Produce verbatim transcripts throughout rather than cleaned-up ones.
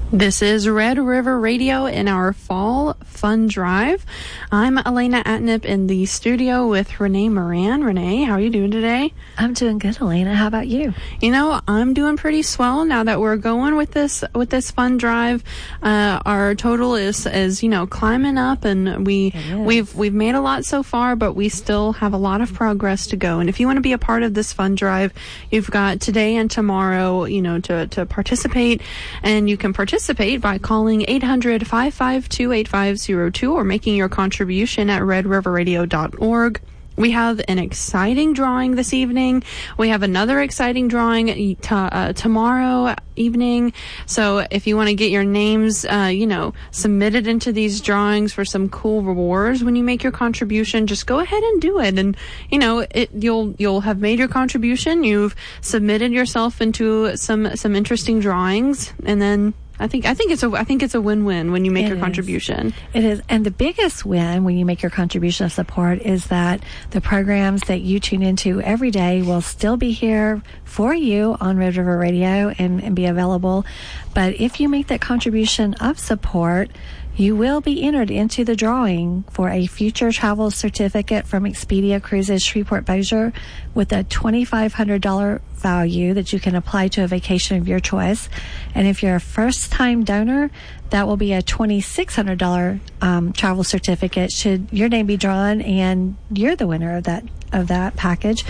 This is Red River Radio in our Fall Fun Drive. I'm Elena Atnip in the studio with Renee Moran. Renee, how are you doing today? I'm doing good, Elena. How about you? You know, I'm doing pretty swell now that we're going with this with this fun drive. Uh, our total is is you know climbing up, and we we've we've made a lot so far, but we still have a lot of progress to go. And if you want to be a part of this fun drive, you've got today and tomorrow, you know, to to participate, and you can participate. Participate by calling eight hundred, five five two, eight five zero two or making your contribution at red river radio dot org. We have an exciting drawing this evening. We have another exciting drawing t- uh, tomorrow evening. So if you want to get your names, uh, you know, submitted into these drawings for some cool rewards when you make your contribution, just go ahead and do it. And, you know, it, you'll, you'll have made your contribution. You've submitted yourself into some, some interesting drawings, and then I think I think it's a I think it's a win-win when you make it your is. contribution. It is, and the biggest win when you make your contribution of support is that the programs that you tune into every day will still be here for you on Red River Radio and, and be available. But if you make that contribution of support, you will be entered into the drawing for a future travel certificate from Expedia Cruises Shreveport Bossier with a twenty-five hundred dollars value that you can apply to a vacation of your choice. And if you're a first-time donor, that will be a twenty-six hundred dollars um, travel certificate should your name be drawn and you're the winner of that of that package.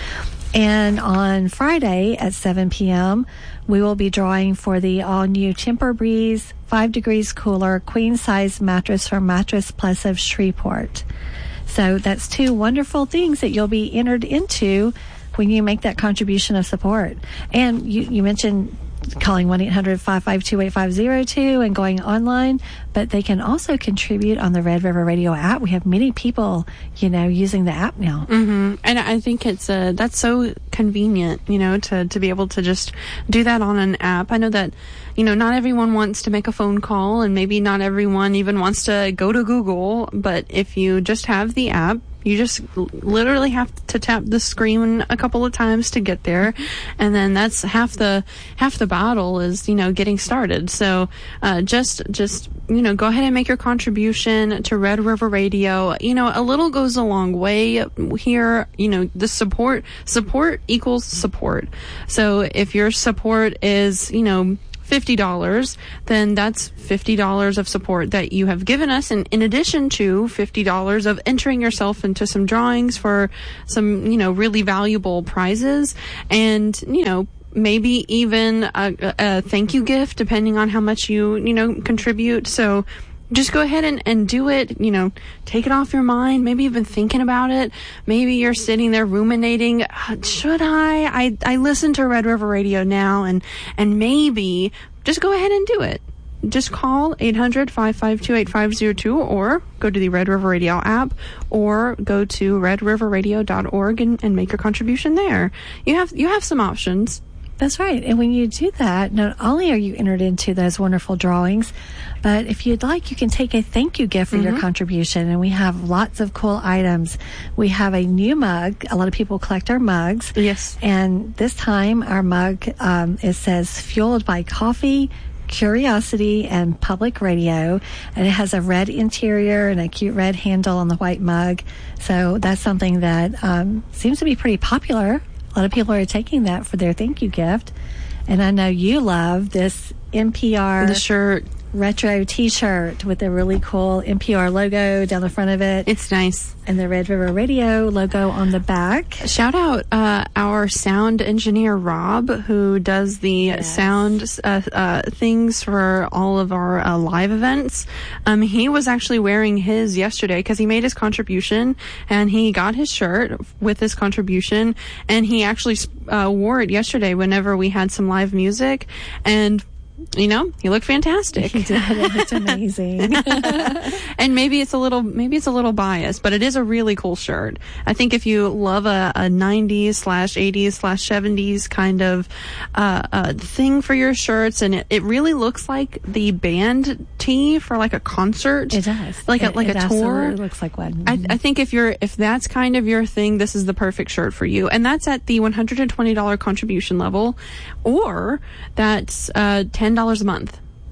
And on Friday at seven p.m., we will be drawing for the all-new Tempur-Breeze five degrees cooler queen-size mattress from Mattress Plus of Shreveport. So that's two wonderful things that you'll be entered into when you make that contribution of support. And you, you mentioned calling one eight hundred, five five two, eight five zero two and going online, but they can also contribute on the Red River Radio app. We have many people, you know, using the app now. Mm-hmm. And I think it's uh, that's so convenient, you know, to, to be able to just do that on an app. I know that, you know, not everyone wants to make a phone call, and maybe not everyone even wants to go to Google, but if you just have the app, you just literally have to tap the screen a couple of times to get there, and then that's half the half the battle is, you know, getting started. So uh, just just you know, go ahead and make your contribution to Red River Radio. You know, a little goes a long way here. You know, the support support equals support. So if your support is, you know, fifty dollars, then that's fifty dollars of support that you have given us, and in addition to fifty dollars of entering yourself into some drawings for some, you know, really valuable prizes, and, you know, maybe even a, a thank you gift depending on how much you, you know, contribute. So just go ahead and, and do it, you know, take it off your mind, maybe even thinking about it. Maybe you're sitting there ruminating, should I? I, I listen to Red River Radio now, and, and maybe just go ahead and do it. Just call eight hundred, five five two, eight five zero two or go to the Red River Radio app or go to red river radio dot org and, and make your contribution there. You have, you have some options. That's right. And when you do that, not only are you entered into those wonderful drawings, but if you'd like, you can take a thank you gift for mm-hmm. your contribution. And we have lots of cool items. We have a new mug. A lot of people collect our mugs. Yes. And this time our mug, um, it says fueled by coffee, curiosity, and public radio. And it has a red interior and a cute red handle on the white mug. So that's something that um, seems to be pretty popular. A lot of people are taking that for their thank you gift. And I know you love this N P R the shirt retro t-shirt with a really cool N P R logo down the front of it. It's nice. And the Red River Radio logo on the back. Shout out uh, our sound engineer, Rob, who does the yes. sound uh, uh, things for all of our uh, live events. Um, he was actually wearing his yesterday because he made his contribution, and he got his shirt with his contribution, and he actually uh, wore it yesterday whenever we had some live music. And you know, he looked fantastic. He did. It looked amazing. And maybe it's a little, maybe it's a little biased, but it is a really cool shirt. I think if you love a, a nineties slash eighties slash seventies kind of uh, uh, thing for your shirts, and it, it really looks like the band tee for like a concert. It does. Like it, a like it a tour. It looks like one. I, I think if you're if that's kind of your thing, this is the perfect shirt for you. And that's at the one hundred twenty dollars contribution level, or that's uh, ten dollars a month.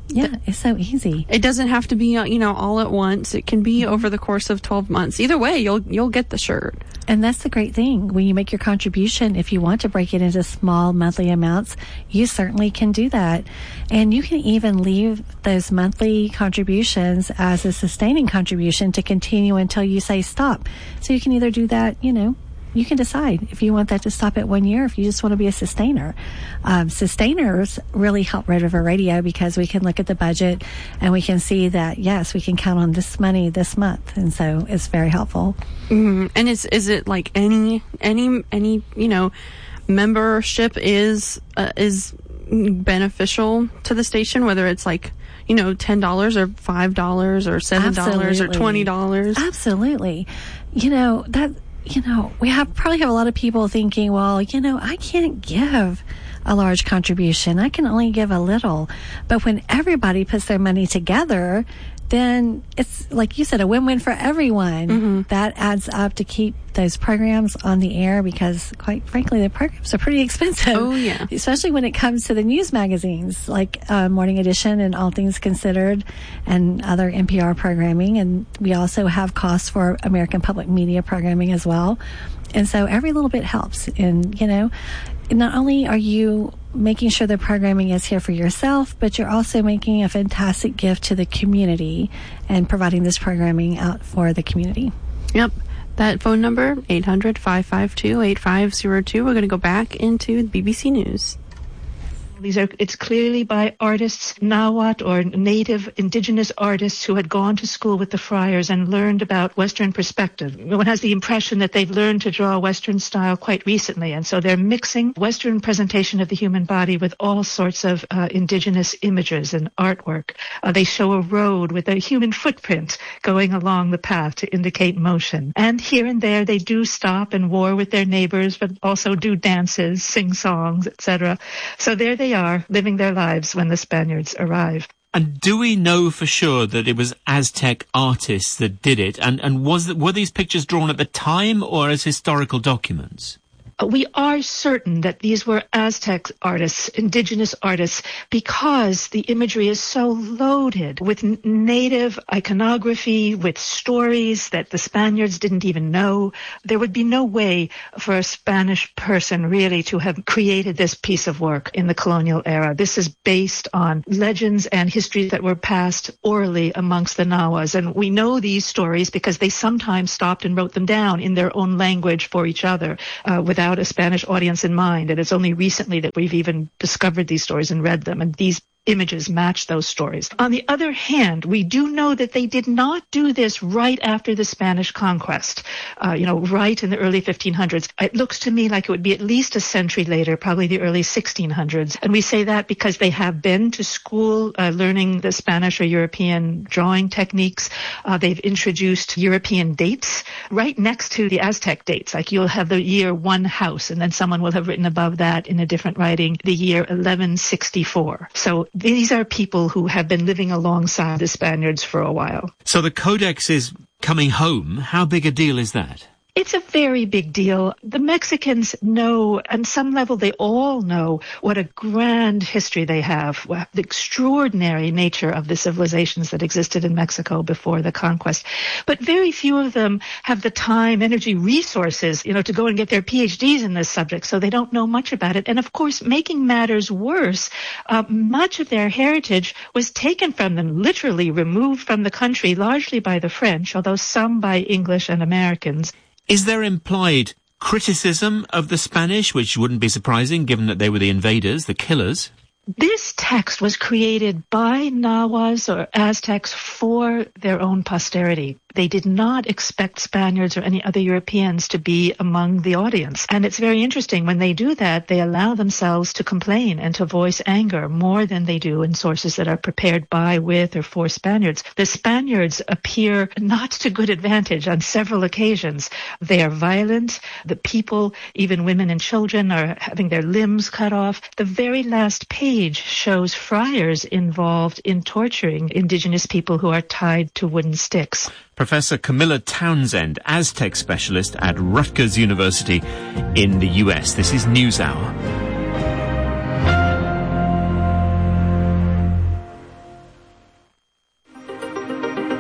Yeah, it's so easy. It doesn't have to be, you know, all at once. It can be over the course of twelve months. Either way, you'll you'll get the shirt. And that's the great thing. When you make your contribution, if you want to break it into small monthly amounts, you certainly can do that. And you can even leave those monthly contributions as a sustaining contribution to continue until you say stop. So you can either do that, you know, you can decide if you want that to stop at one year, if you just want to be a sustainer. Um, sustainers really help Red River Radio because we can look at the budget and we can see that, yes, we can count on this money this month. And so it's very helpful. Mm-hmm. And is is it like any, any, any, you know, membership is, uh, is beneficial to the station, whether it's like, you know, ten dollars or five dollars or seven dollars or twenty dollars? Absolutely. You know, that, you know, we have probably have a lot of people thinking, well, you know, I can't give a large contribution. I can only give a little. But when everybody puts their money together, then it's, like you said, a win-win for everyone. Mm-hmm. That adds up to keep those programs on the air because, quite frankly, the programs are pretty expensive. Oh, yeah. Especially when it comes to the news magazines like uh, Morning Edition and All Things Considered and other N P R programming. And we also have costs for American Public Media programming as well. And so every little bit helps. And, you know, not only are you making sure the programming is here for yourself, but you're also making a fantastic gift to the community and providing this programming out for the community. Yep. That phone number, eight hundred, five five two, eight five zero two. We're going to go back into the B B C News. These are, it's clearly by artists, Nahuatl or native indigenous artists who had gone to school with the friars and learned about Western perspective. One has the impression that they've learned to draw Western style quite recently, and so they're mixing Western presentation of the human body with all sorts of uh, indigenous images and artwork. Uh, they show a road with a human footprint going along the path to indicate motion. And here and there they do stop and war with their neighbors, but also do dances, sing songs, et cetera. So there they are, living their lives when the Spaniards arrive. And do we know for sure that it was Aztec artists that did it? And, and was were these pictures drawn at the time or as historical documents? We are certain that these were Aztec artists, indigenous artists, because the imagery is so loaded with n- native iconography, with stories that the Spaniards didn't even know. There would be no way for a Spanish person really to have created this piece of work in the colonial era. This is based on legends and histories that were passed orally amongst the Nahuas. And we know these stories because they sometimes stopped and wrote them down in their own language for each other uh, without a Spanish audience in mind. And it's only recently that we've even discovered these stories and read them. And these images match those stories. On the other hand, we do know that they did not do this right after the Spanish conquest, uh, you know, right in the early fifteen hundreds. It looks to me like it would be at least a century later, probably the early sixteen hundreds. And we say that because they have been to school uh, learning the Spanish or European drawing techniques. Uh, they've introduced European dates right next to the Aztec dates. Like you'll have the year one house, and then someone will have written above that in a different writing the year eleven sixty-four. So these are people who have been living alongside the Spaniards for a while. So the Codex is coming home. How big a deal is that? It's a very big deal. The Mexicans know, on some level they all know, what a grand history they have, the extraordinary nature of the civilizations that existed in Mexico before the conquest. But very few of them have the time, energy, resources, you know, to go and get their P H Ds in this subject, so they don't know much about it. And of course, making matters worse, uh, much of their heritage was taken from them, literally removed from the country, largely by the French, although some by English and Americans. Is there implied criticism of the Spanish, which wouldn't be surprising given that they were the invaders, the killers? This text was created by Nahuas or Aztecs for their own posterity. They did not expect Spaniards or any other Europeans to be among the audience. And it's very interesting. When they do that, they allow themselves to complain and to voice anger more than they do in sources that are prepared by, with, or for Spaniards. The Spaniards appear not to good advantage on several occasions. They are violent. The people, even women and children, are having their limbs cut off. The very last page shows friars involved in torturing indigenous people who are tied to wooden sticks. Professor Camilla Townsend, Aztec specialist at Rutgers University in the U S. This is NewsHour.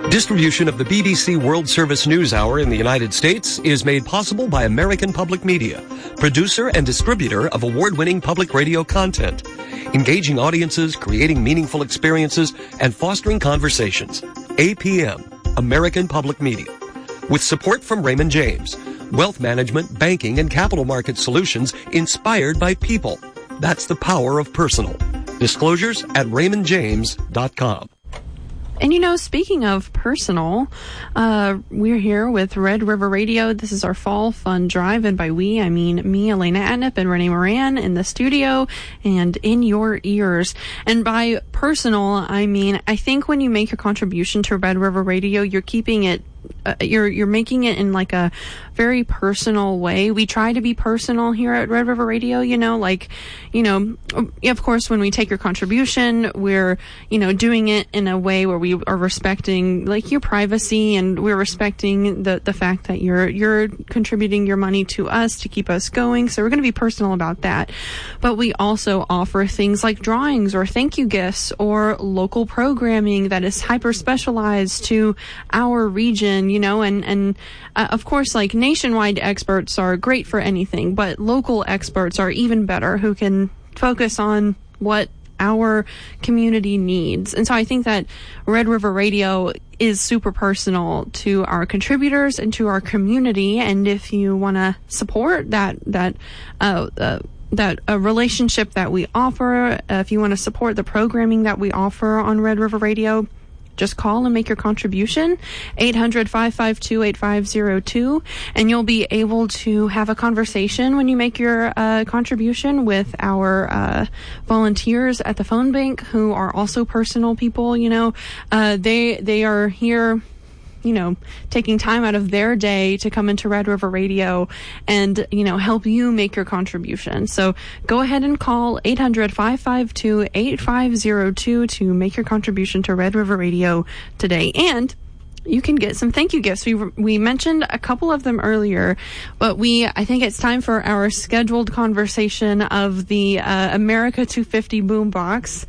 Distribution of the B B C World Service News Hour in the United States is made possible by American Public Media, producer and distributor of award-winning public radio content, engaging audiences, creating meaningful experiences, and fostering conversations. A P M, American Public Media. With support from Raymond James, wealth management, banking, and capital market solutions inspired by people. That's the power of personal. Disclosures at raymond james dot com. And you know, speaking of personal, uh, we're here with Red River Radio. This is our fall fun drive. And by we, I mean me, Elena Atnip, and Renee Moran in the studio and in your ears. And by personal, I mean, I think when you make your contribution to Red River Radio, you're keeping it Uh, you're you're making it in like a very personal way. We try to be personal here at Red River Radio, you know, like, you know, of course, when we take your contribution, we're, you know, doing it in a way where we are respecting like your privacy, and we're respecting the the fact that you're you're contributing your money to us to keep us going. So we're going to be personal about that. But we also offer things like drawings or thank you gifts or local programming that is hyper specialized to our region. You know, and, and uh, of course, like nationwide experts are great for anything, but local experts are even better, who can focus on what our community needs. And so I think that Red River Radio is super personal to our contributors and to our community. And if you want to support that, that, uh, uh, that a relationship that we offer, uh, if you want to support the programming that we offer on Red River Radio, just call and make your contribution, eight hundred, five five two, eight five zero two, and you'll be able to have a conversation when you make your uh, contribution with our uh, volunteers at the phone bank, who are also personal people. You know, uh, they they are here, you know, taking time out of their day to come into Red River Radio and, you know, help you make your contribution. So go ahead and call eight hundred, five five two, eight five zero two to make your contribution to Red River Radio today. And you can get some thank you gifts. We we mentioned a couple of them earlier, but we I think it's time for our scheduled conversation of the uh, America two fifty boombox.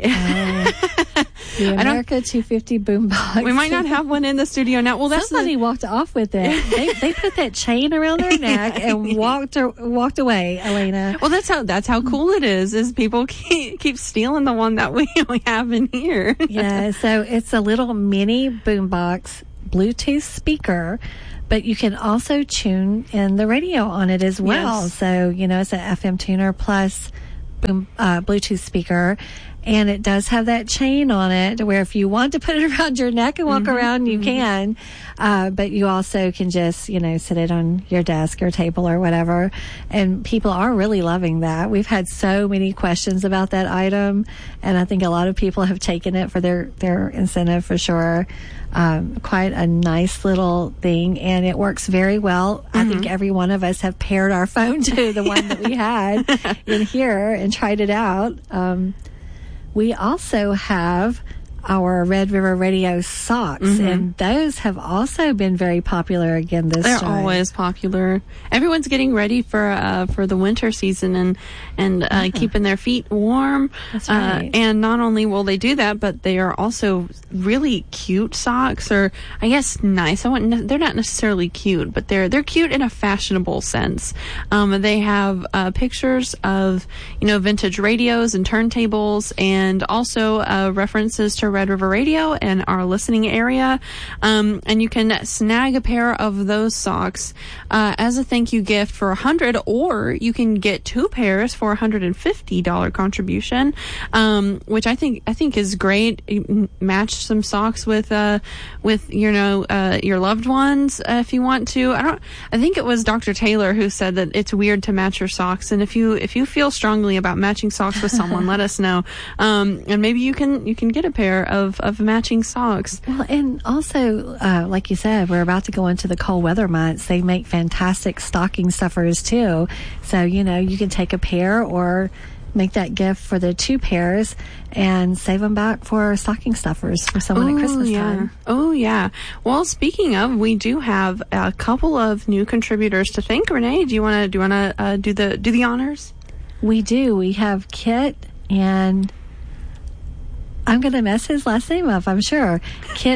Uh, the America two fifty boombox. We might not have one in the studio now. Well, that's somebody the, walked off with it. They they put that chain around their neck and walked or, walked away, Elena. Well, that's how that's how cool it is. Is people keep keep stealing the one that we we have in here. Yeah, so it's a little mini boombox Bluetooth speaker, but you can also tune in the radio on it as well. Yes. So, you know, it's an F M tuner plus boom, uh, Bluetooth speaker, and it does have that chain on it where if you want to put it around your neck and walk mm-hmm, around, you mm-hmm. can, uh, but you also can just, you know, sit it on your desk or table or whatever. And people are really loving that. We've had so many questions about that item, and I think a lot of people have taken it for their, their incentive for sure. Um, quite a nice little thing, and it works very well. Mm-hmm. I think every one of us have paired our phone to the one that we had in here and tried it out. Um, we also have our Red River Radio socks, mm-hmm. and those have also been very popular again this They're time. always popular. Everyone's getting ready for uh, for the winter season and and uh, yeah. keeping their feet warm. That's right. Uh, and not only will they do that, but they are also really cute socks, or I guess nice. I wouldn't, they're not necessarily cute, but they're they're cute in a fashionable sense. Um, they have uh, pictures of, you know, vintage radios and turntables, and also uh, references to Red River Radio and our listening area. Um, and you can snag a pair of those socks uh, as a thank you gift for a hundred, or you can get two pairs for a hundred and fifty dollar contribution, um, which I think I think is great. You match some socks with uh, with you know uh, your loved ones uh, if you want to. I don't. I think it was Doctor Taylor who said that it's weird to match your socks, and if you if you feel strongly about matching socks with someone, let us know, um, and maybe you can you can get a pair of, of matching socks. Well, and also, uh, like you said, we're about to go into the cold weather months. They make fantastic stocking stuffers too. So, you know, you can take a pair or make that gift for the two pairs and save them back for stocking stuffers for someone oh, at Christmas yeah. time. Oh, yeah. Well, speaking of, we do have a couple of new contributors to thank. Renee, do you want to do you want to uh, do the do the honors? We do. We have Kit, and I'm going to mess his last name up, I'm sure. Kit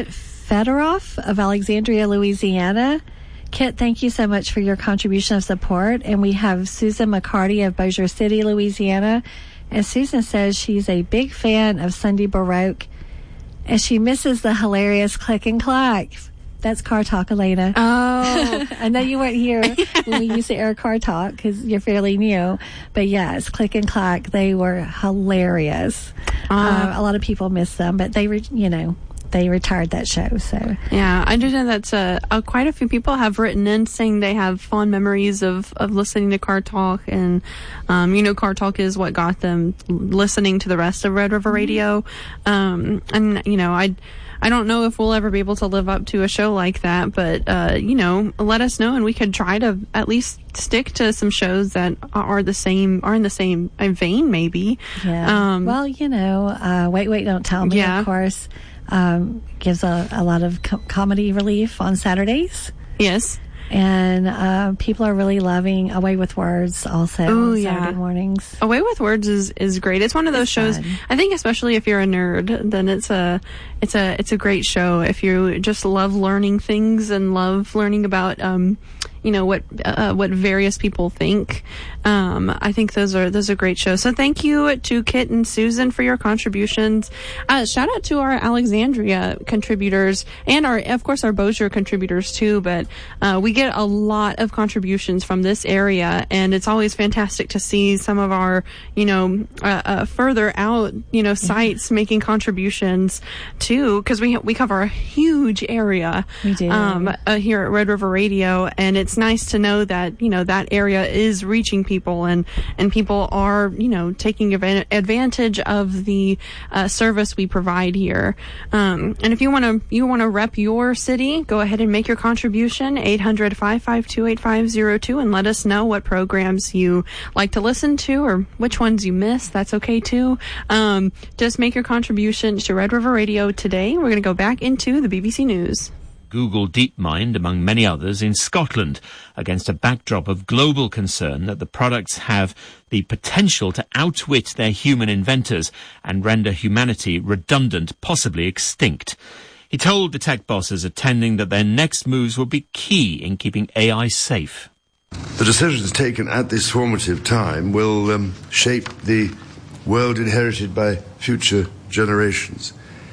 Fedorov of Alexandria, Louisiana. Kit, thank you so much for your contribution of support. And we have Susan McCarty of Bossier City, Louisiana. And Susan says she's a big fan of Sunday Baroque, and she misses the hilarious Click and Clack. That's Car Talk, Elena. Oh. I know you weren't here when we used to air Car Talk because you're fairly new. But yes, Click and Clack, they were hilarious. Uh, uh, a lot of people miss them, but they, re- you know, they retired that show. So yeah, I do know that uh, uh, quite a few people have written in saying they have fond memories of, of listening to Car Talk, and um, you know, Car Talk is what got them listening to the rest of Red River Radio. Um, and you know, I I don't know if we'll ever be able to live up to a show like that, but uh, you know, let us know, and we could try to at least stick to some shows that are the same, are in the same vein, maybe. Yeah. Um, well, you know, uh, Wait, Wait, Don't Tell Me, yeah. Of course. Um, gives a, a lot of co- comedy relief on Saturdays. Yes. And uh, people are really loving Away with Words also Ooh, on Saturday yeah. mornings. Away with Words is, is great. It's one of those it's shows, fun. I think especially if you're a nerd, then it's a it's a it's a great show. If you just love learning things and love learning about um you know what uh, what various people think, um I think those are those are great shows. So thank you to Kit and Susan for your contributions. Uh shout out to our Alexandria contributors and our of course our Bossier contributors too, but uh we get a lot of contributions from this area, and it's always fantastic to see some of our you know uh, uh further out you know sites making contributions too, because we we cover a huge area. We do. um uh, here at Red River Radio, and it's nice to know that you know that area is reaching people, and and people are you know taking advan- advantage of the uh, service we provide here. Um, and if you want to you want to rep your city, go ahead and make your contribution. eight hundred, five five two, eight five zero two, and let us know what programs you like to listen to or which ones you miss. That's okay too. Um, just make your contribution to Red River Radio today. We're going to go back into the B B C News. Google DeepMind, among many others, in Scotland, against a backdrop of global concern that the products have the potential to outwit their human inventors and render humanity redundant, possibly extinct. He told the tech bosses attending that their next moves will be key in keeping A I safe. The decisions taken at this formative time will um, shape the world inherited by future generations.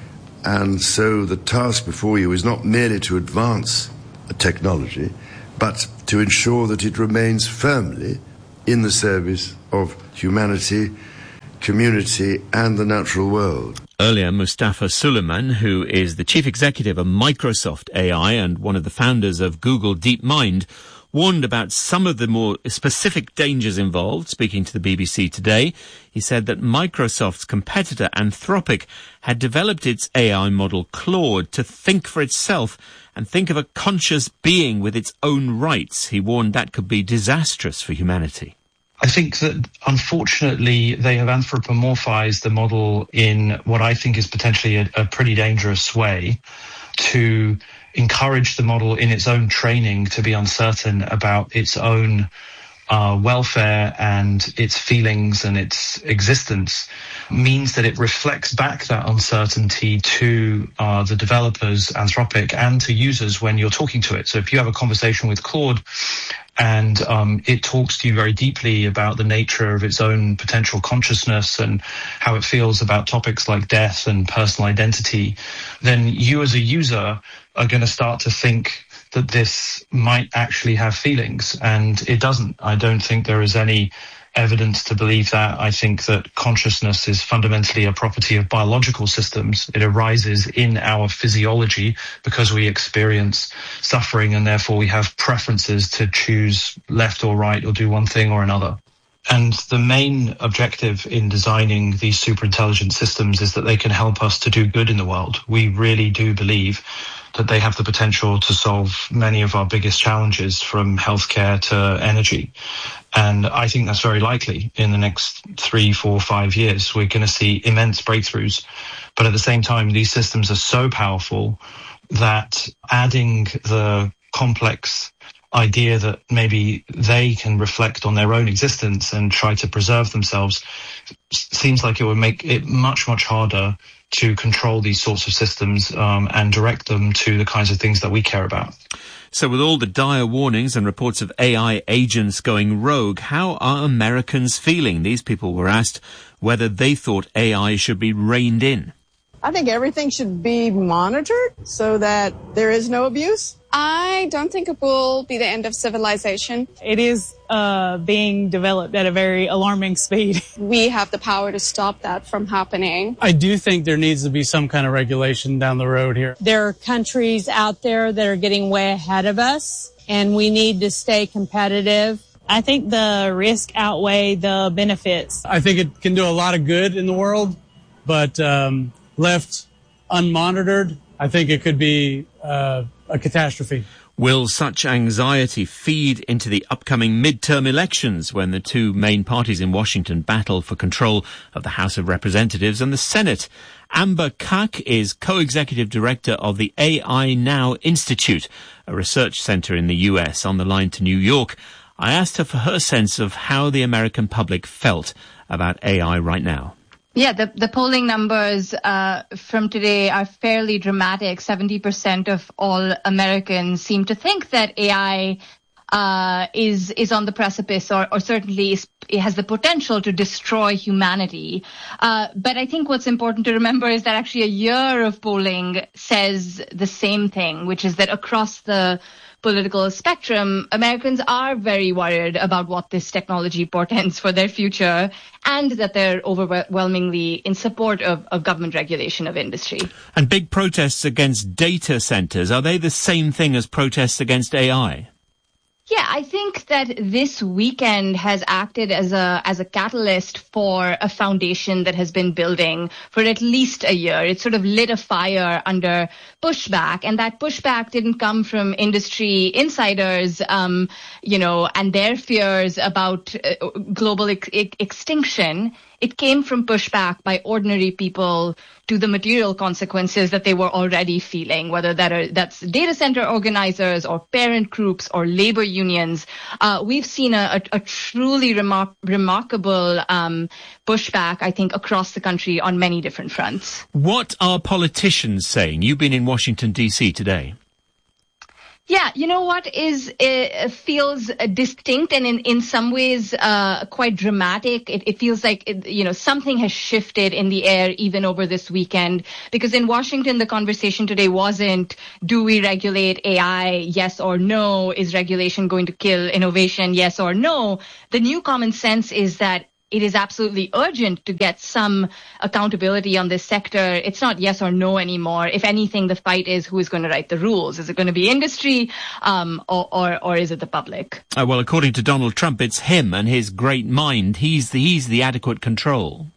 And so the task before you is not merely to advance a technology, but to ensure that it remains firmly in the service of humanity, community, and the natural world. Earlier, Mustafa Suleyman, who is the chief executive of Microsoft A I and one of the founders of Google DeepMind, warned about some of the more specific dangers involved. Speaking to the B B C today, he said that Microsoft's competitor Anthropic had developed its A I model Claude to think for itself and think of a conscious being with its own rights. He warned that could be disastrous for humanity. I think that, unfortunately, they have anthropomorphized the model in what I think is potentially a, a pretty dangerous way to encourage the model in its own training to be uncertain about its own uh, welfare and its feelings and its existence, means that it reflects back that uncertainty to uh, the developers, Anthropic, and to users when you're talking to it. So if you have a conversation with Claude and um, it talks to you very deeply about the nature of its own potential consciousness and how it feels about topics like death and personal identity, then you as a user are going to start to think that this might actually have feelings, and it doesn't. I don't think there is any evidence to believe that. I think that consciousness is fundamentally a property of biological systems. It arises in our physiology because we experience suffering, and therefore we have preferences to choose left or right or do one thing or another. And the main objective in designing these superintelligent systems is that they can help us to do good in the world. We really do believe that they have the potential to solve many of our biggest challenges, from healthcare to energy. And I think that's very likely. In the next three, four, five years, we're going to see immense breakthroughs. But at the same time, these systems are so powerful that adding the complex idea that maybe they can reflect on their own existence and try to preserve themselves seems like it would make it much, much harder to control these sorts of systems um, and direct them to the kinds of things that we care about. So with all the dire warnings and reports of A I agents going rogue, how are Americans feeling? These people were asked whether they thought A I should be reined in. I think everything should be monitored so that there is no abuse. I don't think it will be the end of civilization. It is uh, being developed at a very alarming speed. We have the power to stop that from happening. I do think there needs to be some kind of regulation down the road here. There are countries out there that are getting way ahead of us, and we need to stay competitive. I think the risk outweigh the benefits. I think it can do a lot of good in the world, but um, left unmonitored, I think it could be uh, a catastrophe. Will such anxiety feed into the upcoming midterm elections when the two main parties in Washington battle for control of the House of Representatives and the Senate? Amber Kak is co-executive director of the A I Now Institute, a research center in the U S. On the line to New York, I asked her for her sense of how the American public felt about A I right now. Yeah, the, the polling numbers uh, from today are fairly dramatic. seventy percent of all Americans seem to think that A I uh, is is on the precipice or, or certainly is, it has the potential to destroy humanity. Uh, but I think what's important to remember is that actually a year of polling says the same thing, which is that across the political spectrum, Americans are very worried about what this technology portends for their future, and that they're overwhelmingly in support of, of government regulation of industry. And big protests against data centers, are they the same thing as protests against A I? Yeah, I think that this weekend has acted as a as a catalyst for a foundation that has been building for at least a year. It sort of lit a fire under pushback, and that pushback didn't come from industry insiders, um, you know, and their fears about uh, global ex- extinction. It came from pushback by ordinary people to the material consequences that they were already feeling, whether that are, that's data center organizers or parent groups or labor unions. Uh, we've seen a, a, a truly remar- remarkable um, pushback, I think, across the country on many different fronts. What are politicians saying? You've been in Washington, D C today. Yeah, you know what is uh, feels uh, distinct and in, in some ways uh, quite dramatic. It, it feels like, it, you know, something has shifted in the air even over this weekend, because in Washington, the conversation today wasn't, do we regulate A I? Yes or no? Is regulation going to kill innovation? Yes or no? The new common sense is that it is absolutely urgent to get some accountability on this sector. It's not yes or no anymore. If anything, the fight is who is going to write the rules. Is it going to be industry um, or, or, or is it the public? Uh, well, according to Donald Trump, it's him and his great mind. He's the, he's the adequate control.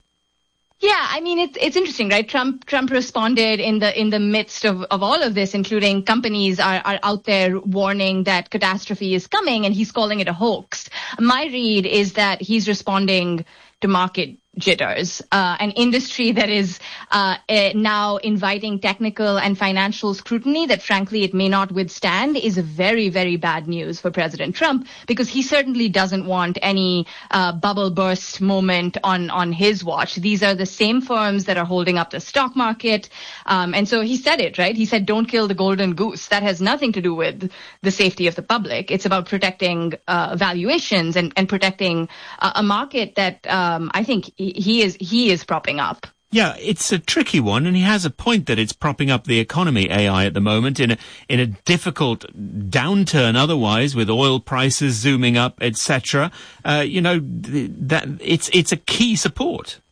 Yeah, I mean, it's it's interesting, right? Trump Trump responded in the in the midst of, of all of this, including companies are, are out there warning that catastrophe is coming, and he's calling it a hoax. My read is that he's responding to market jitters. Uh, an industry that is uh, uh, now inviting technical and financial scrutiny that, frankly, it may not withstand is very, very bad news for President Trump, because he certainly doesn't want any uh, bubble burst moment on, on his watch. These are the same firms that are holding up the stock market. Um, and so he said it, right? He said, don't kill the golden goose. That has nothing to do with the safety of the public. It's about protecting uh, valuations and, and protecting uh, a market that um, I think he is he is propping up. Yeah, it's a tricky one, and he has a point that it's propping up the economy, A I, at the moment, in a in a difficult downturn otherwise, with oil prices zooming up, et cetera. Uh, you know, th- that it's it's a key support.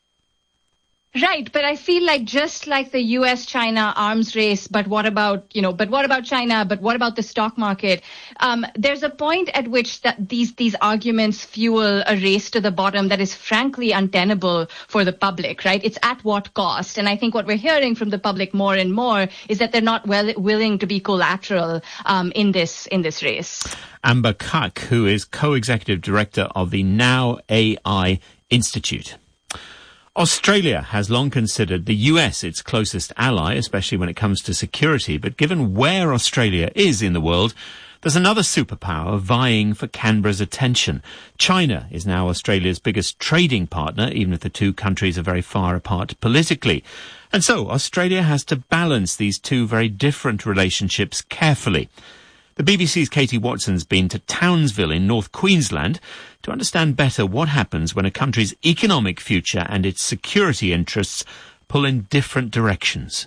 Right, but I feel like just like the U S China arms race, but what about, you know, but what about China? But what about the stock market? Um, there's a point at which that these these arguments fuel a race to the bottom that is frankly untenable for the public, right? It's at what cost? And I think what we're hearing from the public more and more is that they're not well willing to be collateral um, in this in this race. Amber Kak, who is co-executive director of the Now A I Institute. Australia has long considered the U S its closest ally, especially when it comes to security. But given where Australia is in the world, There's another superpower vying for Canberra's attention. China is now Australia's biggest trading partner, even if the two countries are very far apart politically. And so Australia has to balance these two very different relationships carefully. The B B C's Katie Watson's been to Townsville in North Queensland to understand better what happens when a country's economic future and its security interests pull in different directions.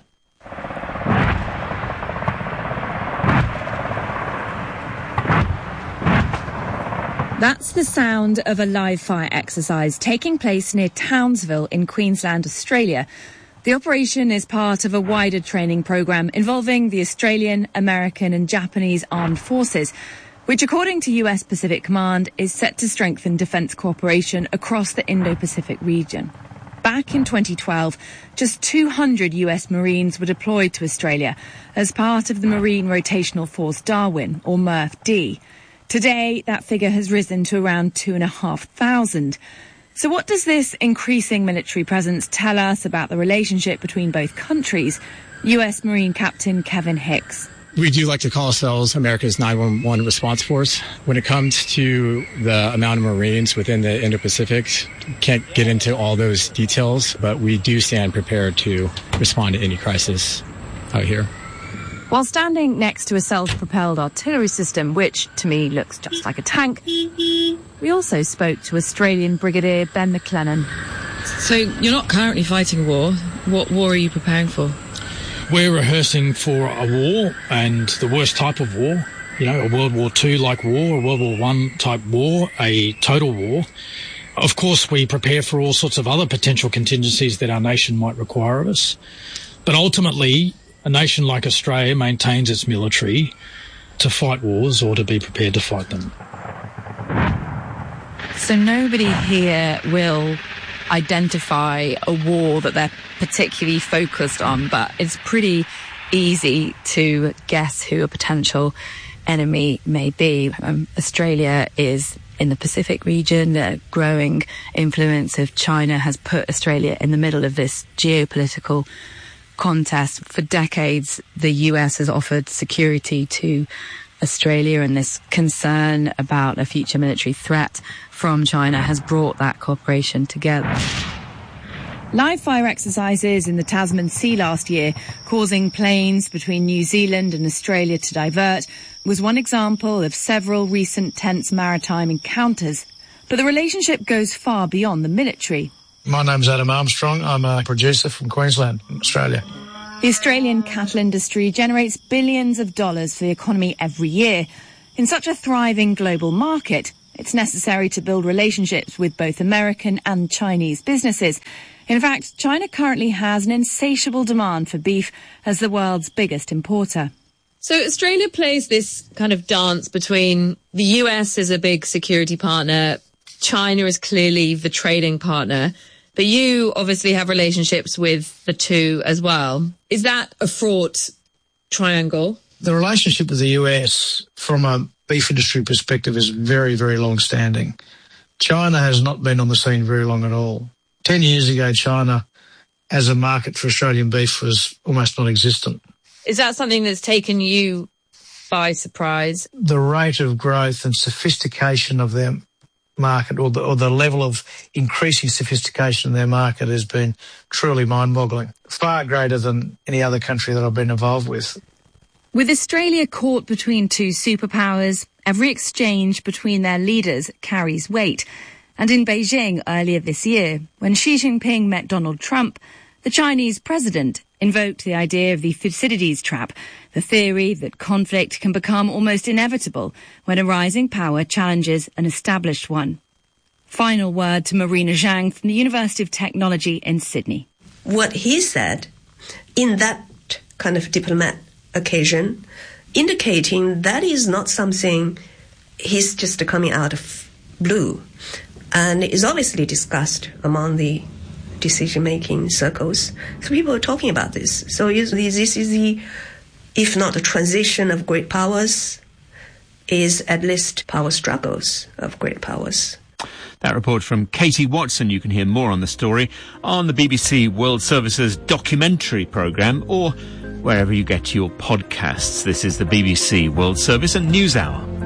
That's the sound of a live fire exercise taking place near Townsville in Queensland, Australia. The operation is part of a wider training programme involving the Australian, American and Japanese armed forces, which, according to U S Pacific Command, is set to strengthen defence cooperation across the Indo-Pacific region. Back in twenty twelve, just two hundred U S Marines were deployed to Australia as part of the Marine Rotational Force Darwin, or M R F D. Today, that figure has risen to around two and a half thousand. So what does this increasing military presence tell us about the relationship between both countries? U S Marine Captain Kevin Hicks. We do like to call ourselves America's nine one one response force. When it comes to the amount of Marines within the Indo-Pacific, can't get into all those details, but we do stand prepared to respond to any crisis out here. While standing next to a self-propelled artillery system, which to me looks just like a tank, we also spoke to Australian Brigadier Ben McLennan. So you're not currently fighting a war. What war are you preparing for? We're rehearsing for a war, and the worst type of war, you know, a World War Two like war, a World War One type war, a total war. Of course, we prepare for all sorts of other potential contingencies that our nation might require of us. But ultimately, a nation like Australia maintains its military to fight wars or to be prepared to fight them. So nobody here will identify a war that they're particularly focused on, but it's pretty easy to guess who a potential enemy may be. Um, Australia is in the Pacific region. The growing influence of China has put Australia in the middle of this geopolitical contest. For decades, the U S has offered security to Australia, and this concern about a future military threat from China has brought that cooperation together. Live fire exercises in the Tasman Sea last year, causing planes between New Zealand and Australia to divert, was one example of several recent tense maritime encounters. But the relationship goes far beyond the military. My name's Adam Armstrong. I'm a producer from Queensland, Australia. The Australian cattle industry generates billions of dollars for the economy every year. In such a thriving global market, it's necessary to build relationships with both American and Chinese businesses. In fact, China currently has an insatiable demand for beef as the world's biggest importer. So Australia plays this kind of dance between the U S as a big security partner, China is clearly the trading partner, but you obviously have relationships with the two as well. Is that a fraught triangle? The relationship with the U S from a beef industry perspective is very, very long-standing. China has not been on the scene very long at all. Ten years ago, China as a market for Australian beef was almost non-existent. Is that something that's taken you by surprise? The rate of growth and sophistication of their market, or the, or the level of increasing sophistication in their market, has been truly mind-boggling, far greater than any other country that I've been involved with. With Australia caught between two superpowers, every exchange between their leaders carries weight. And in Beijing earlier this year, when Xi Jinping met Donald Trump, the Chinese president invoked the idea of the Thucydides trap, the theory that conflict can become almost inevitable when a rising power challenges an established one. Final word to Marina Zhang from the University of Technology in Sydney. What he said in that kind of diplomat occasion, indicating that is not something he's just coming out of blue, and is obviously discussed among the decision-making circles. So people are talking about this. So this is the, if not the transition of great powers, is at least power struggles of great powers. That report from Katie Watson. You can hear more on the story on the B B C World Service's documentary programme, or wherever you get your podcasts. This is the B B C World Service and News Hour.